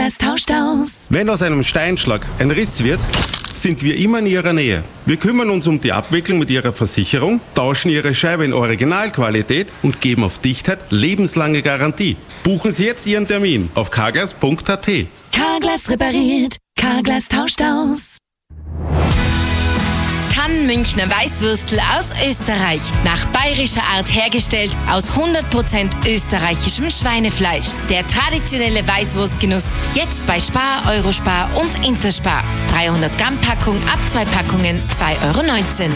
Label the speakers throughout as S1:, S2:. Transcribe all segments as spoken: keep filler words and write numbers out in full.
S1: Carglass tauscht aus.
S2: Wenn aus einem Steinschlag ein Riss wird, sind wir immer in Ihrer Nähe. Wir kümmern uns um die Abwicklung mit Ihrer Versicherung, tauschen Ihre Scheibe in Originalqualität und geben auf Dichtheit lebenslange Garantie. Buchen Sie jetzt Ihren Termin auf carglass punkt a t.
S1: Carglass repariert, Carglass tauscht aus. Münchner Weißwürstel aus Österreich. Nach bayerischer Art hergestellt aus hundert Prozent österreichischem Schweinefleisch. Der traditionelle Weißwurstgenuss jetzt bei Spar, Eurospar und Interspar. dreihundert Gramm Packung ab zwei Packungen zwei Euro neunzehn.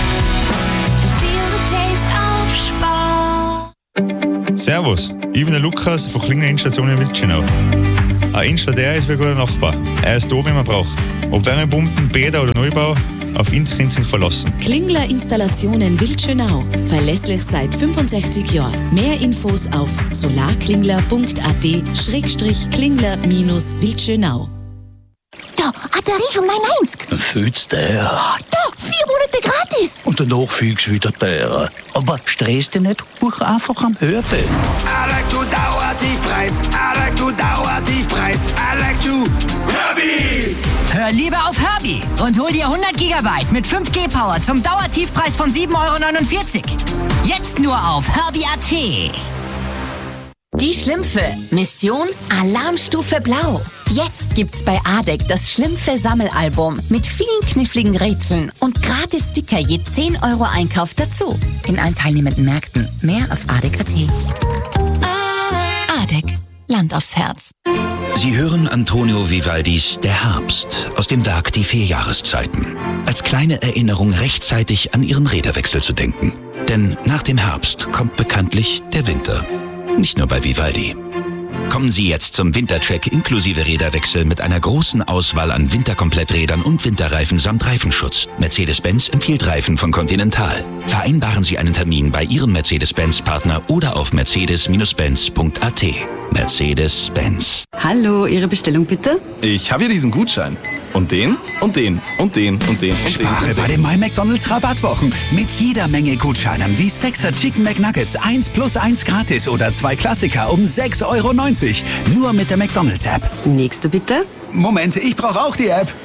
S3: Servus, ich bin der Lukas von Klingler Endstation in Wildschönau. Ein Installateur ist wie ein guter Nachbar. Er ist da, wenn man braucht. Ob Wärmepumpen, Bäder oder Neubau, auf ihn könnt ihr sich verlassen.
S4: Klingler Installationen Wildschönau. Verlässlich seit fünfundsechzig Jahren. Mehr Infos auf solarklingler punkt a t schrägstrich klingler Wildschönau.
S5: Da, Batterie von mein einzig.
S6: Fühlst du der?
S5: Oh, da, vier Monate gratis.
S6: Und danach fühlst du wieder der. Aber stress dich nicht, hoch einfach am Hörbild.
S7: I like to Dauertiefpreis. I like to Dauertiefpreis. I like to Herbie.
S8: Hör lieber auf Herbie und hol dir hundert Gigabyte mit fünf G Power zum Dauertiefpreis von sieben Euro neunundvierzig. Jetzt nur auf Herbie punkt a t.
S4: Die Schlümpfe. Mission Alarmstufe Blau. Jetzt gibt's bei Adek das Schlümpfe-Sammelalbum mit vielen kniffligen Rätseln und gratis Sticker je zehn Euro Einkauf dazu. In allen teilnehmenden Märkten. Mehr auf adek punkt a t. Adek. Land aufs Herz.
S9: Sie hören Antonio Vivaldis Der Herbst aus dem Werk Die vier Jahreszeiten. Als kleine Erinnerung rechtzeitig an Ihren Räderwechsel zu denken. Denn nach dem Herbst kommt bekanntlich der Winter. Nicht nur bei Vivaldi. Kommen Sie jetzt zum Wintertrack inklusive Räderwechsel mit einer großen Auswahl an Winterkompletträdern und Winterreifen samt Reifenschutz. Mercedes-Benz empfiehlt Reifen von Continental. Vereinbaren Sie einen Termin bei Ihrem Mercedes-Benz-Partner oder auf mercedes benz punkt a t. Mercedes-Benz.
S10: Hallo, Ihre Bestellung bitte?
S11: Ich habe hier diesen Gutschein. Und den, und den, und den, und den, und den.
S12: Spare bei den My McDonald's Rabattwochen. Mit jeder Menge Gutscheinen wie sechser Chicken McNuggets eins plus eins gratis oder zwei Klassiker um sechs Euro neunzig. Nur mit der McDonald's App.
S10: Nächste bitte.
S12: Moment, ich brauche auch die App.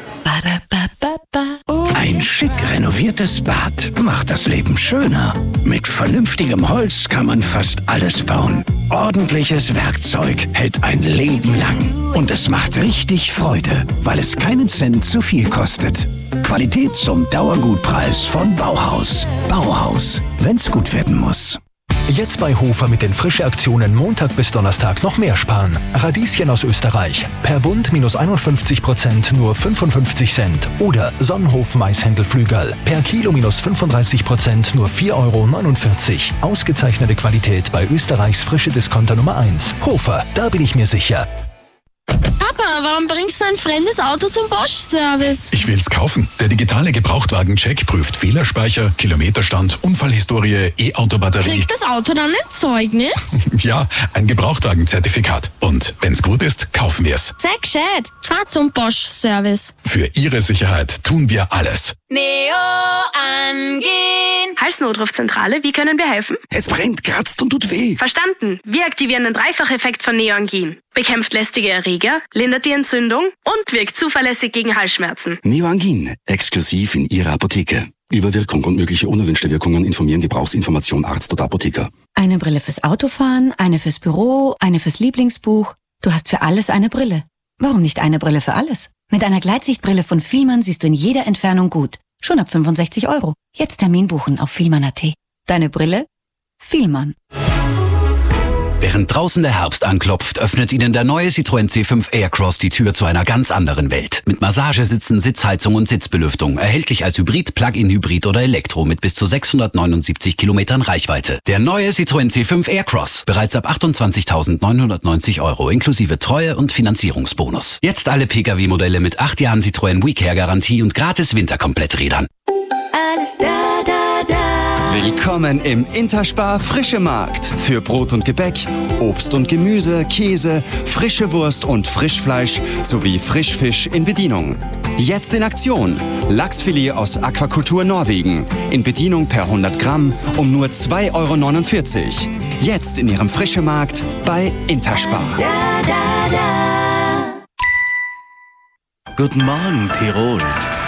S6: Ein schick renoviertes Bad macht das Leben schöner. Mit vernünftigem Holz kann man fast alles bauen. Ordentliches Werkzeug hält ein Leben lang. Und es macht richtig Freude, weil es keinen Cent zu viel kostet. Qualität zum Dauergutpreis von Bauhaus. Bauhaus, wenn's gut werden muss.
S13: Jetzt bei Hofer mit den Frische-Aktionen Montag bis Donnerstag noch mehr sparen. Radieschen aus Österreich. Per Bund minus einundfünfzig Prozent nur fünfundfünfzig Cent. Oder Sonnenhof Maishändelflügel. Per Kilo minus fünfunddreißig Prozent nur vier Euro neunundvierzig. Ausgezeichnete Qualität bei Österreichs frische Discounter Nummer eins. Hofer, da bin ich mir sicher.
S14: Papa, warum bringst du ein fremdes Auto zum Bosch-Service?
S15: Ich will's kaufen. Der digitale Gebrauchtwagen-Check prüft Fehlerspeicher, Kilometerstand, Unfallhistorie, E-Auto-Batterie.
S14: Kriegt das Auto dann ein Zeugnis?
S15: Ja, ein Gebrauchtwagen-Zertifikat. Und wenn's gut ist, kaufen wir's.
S14: Sehr gescheit. Fahr zum Bosch-Service.
S15: Für Ihre Sicherheit tun wir alles.
S14: Neo angehen.
S16: Halsnotrufzentrale, wie können wir helfen?
S6: Es brennt, kratzt und tut weh.
S16: Verstanden. Wir aktivieren den Dreifacheffekt von Neoangin. Bekämpft lästige Erreger, lindert die Entzündung und wirkt zuverlässig gegen Halsschmerzen.
S17: Neoangin, exklusiv in Ihrer Apotheke. Über Wirkung und mögliche unerwünschte Wirkungen informieren Gebrauchsinformation Arzt oder Apotheker.
S18: Eine Brille fürs Autofahren, eine fürs Büro, eine fürs Lieblingsbuch. Du hast für alles eine Brille. Warum nicht eine Brille für alles? Mit einer Gleitsichtbrille von Fielmann siehst du in jeder Entfernung gut. Schon ab fünfundsechzig Euro. Jetzt Termin buchen auf fielmann punkt a t. Deine Brille? Fielmann.
S19: Während draußen der Herbst anklopft, öffnet Ihnen der neue Citroën C fünf Aircross die Tür zu einer ganz anderen Welt. Mit Massagesitzen, Sitzheizung und Sitzbelüftung. Erhältlich als Hybrid, Plug-in-Hybrid oder Elektro mit bis zu sechshundertneunundsiebzig Kilometern Reichweite. Der neue Citroën C fünf Aircross. Bereits ab achtundzwanzigtausendneunhundertneunzig Euro inklusive Treue- und Finanzierungsbonus. Jetzt alle Pkw-Modelle mit acht Jahren Citroën WeCare-Garantie und gratis Winterkompletträdern.
S1: Alles da, da, da.
S20: Willkommen im Interspar Frische Markt. Für Brot und Gebäck, Obst und Gemüse, Käse, frische Wurst und Frischfleisch sowie Frischfisch in Bedienung. Jetzt in Aktion. Lachsfilet aus Aquakultur Norwegen. In Bedienung per hundert Gramm um nur zwei Euro neunundvierzig. Jetzt in Ihrem Frische Markt bei Interspar.
S1: Da, da, da.
S21: Guten Morgen, Tirol.